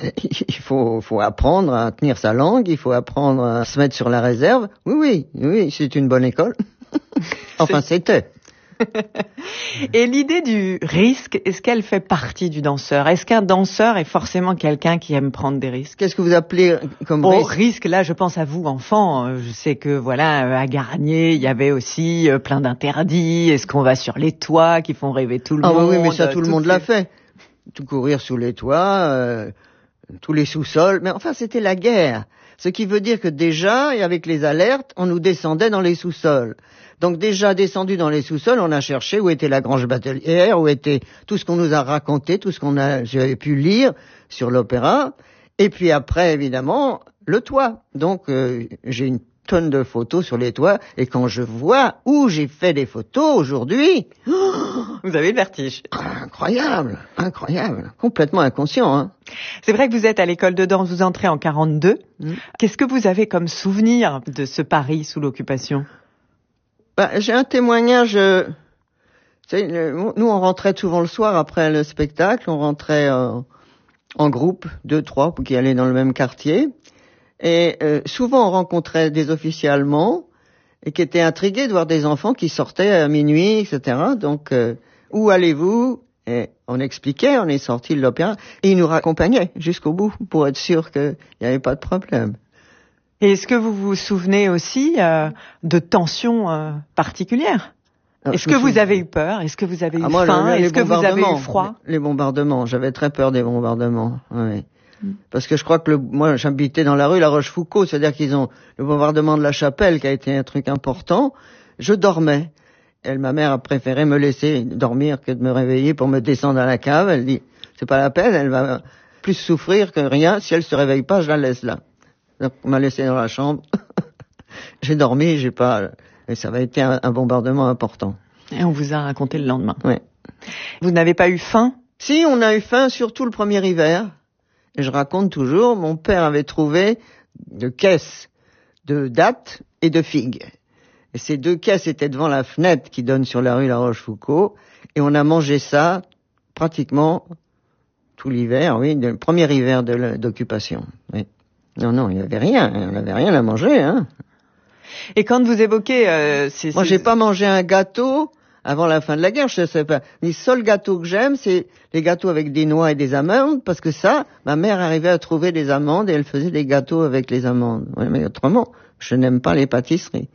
faut apprendre à tenir sa langue, il faut apprendre à se mettre sur la réserve. Oui, c'est une bonne école. Enfin, c'était. Et l'idée du risque, est-ce qu'elle fait partie du danseur? Est-ce qu'un danseur est forcément quelqu'un qui aime prendre des risques? Qu'est-ce que vous appelez comme risque? Là, je pense à vous, enfant. Je sais que, voilà, à Garnier, il y avait aussi plein d'interdits. Est-ce qu'on va sur les toits qui font rêver tout le monde? Ah oui, mais ça, tout le monde l'a fait. Tout courir sous les toits, tous les sous-sols. Mais enfin, c'était la guerre. Ce qui veut dire que déjà, avec les alertes, on nous descendait dans les sous-sols. Donc déjà descendu dans les sous-sols, on a cherché où était la grange batelière, où était tout ce qu'on nous a raconté, tout ce j'avais pu lire sur l'opéra. Et puis après, évidemment, le toit. Donc j'ai une tonne de photos sur les toits. Et quand je vois où j'ai fait des photos aujourd'hui... Vous avez le vertige. Incroyable. Complètement inconscient, hein. C'est vrai que vous êtes à l'école de danse, vous entrez en 42. Qu'est-ce que vous avez comme souvenir de ce Paris sous l'occupation? J'ai un témoignage. Nous, on rentrait souvent le soir après le spectacle. On rentrait en groupe, 2, 3, qui allaient dans le même quartier. Et souvent, on rencontrait des officiers allemands et qui étaient intrigués de voir des enfants qui sortaient à minuit, etc. Donc, où allez-vous? Et on expliquait, on est sortis de l'opéra. Et ils nous raccompagnaient jusqu'au bout pour être sûr qu'il n'y avait pas de problème. Et est-ce que vous vous souvenez aussi de tensions particulières? Est-ce que vous avez eu peur? Est-ce que vous avez eu faim? Est-ce que vous avez eu froid? Les bombardements. J'avais très peur des bombardements. Oui. Parce que je crois que moi, j'habitais dans la rue La Rochefoucauld, c'est-à-dire qu'ils ont le bombardement de la Chapelle qui a été un truc important. Je dormais. Ma mère a préféré me laisser dormir que de me réveiller pour me descendre à la cave. Elle dit, c'est pas la peine, elle va plus souffrir que rien. Si elle se réveille pas, je la laisse là. Donc, on m'a laissé dans la chambre. J'ai dormi, et ça avait été un bombardement important. Et on vous a raconté le lendemain. Oui. Vous n'avez pas eu faim? Si, on a eu faim, surtout le premier hiver. Et je raconte toujours, mon père avait trouvé de caisses de dattes et de figues. Et ces 2 caisses étaient devant la fenêtre qui donne sur la rue La Rochefoucauld. Et on a mangé ça pratiquement tout l'hiver, oui, le premier hiver d'occupation. Oui. Non, il n'y avait rien. On n'avait rien à manger, hein. Et quand vous évoquez Moi, j'ai pas mangé un gâteau avant la fin de la guerre. Je sais pas. Les seuls gâteaux que j'aime, c'est les gâteaux avec des noix et des amandes, parce que ça, ma mère arrivait à trouver des amandes et elle faisait des gâteaux avec les amandes. Ouais, mais autrement, je n'aime pas les pâtisseries.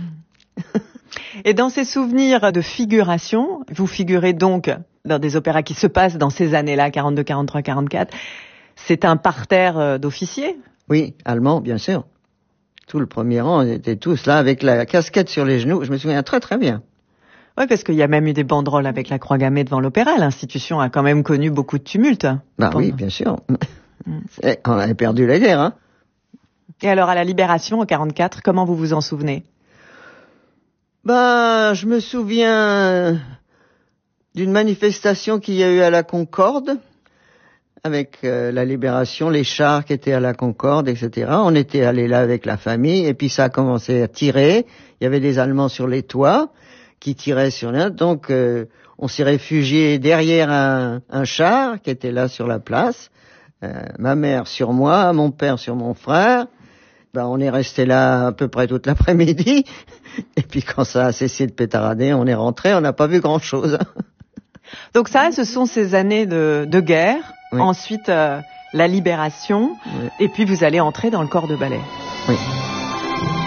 Et dans ces souvenirs de figuration, vous figurez donc dans des opéras qui se passent dans ces années-là, 42, 43, 44. C'est un parterre d'officiers? Oui, allemands, bien sûr. Tout le premier rang, ils étaient tous là avec la casquette sur les genoux. Je me souviens très très bien. Oui, parce qu'il y a même eu des banderoles avec la croix gammée devant l'opéra. L'institution a quand même connu beaucoup de tumultes. Oui, bien sûr. On avait perdu la guerre, hein. Et alors, à la Libération, en 44, comment vous vous en souvenez? Je me souviens d'une manifestation qu'il y a eu à la Concorde, avec la Libération, les chars qui étaient à la Concorde, etc. On était allés là avec la famille, et puis ça a commencé à tirer. Il y avait des Allemands sur les toits qui tiraient sur l'un. Donc, on s'est réfugié derrière un char qui était là sur la place. Ma mère sur moi, mon père sur mon frère. On est resté là à peu près toute l'après-midi. Et puis quand ça a cessé de pétarader, on est rentré. On n'a pas vu grand-chose. Donc ça, ce sont ces années de guerre. Oui. Ensuite, la Libération. Oui. Et puis vous allez entrer dans le corps de ballet. Oui.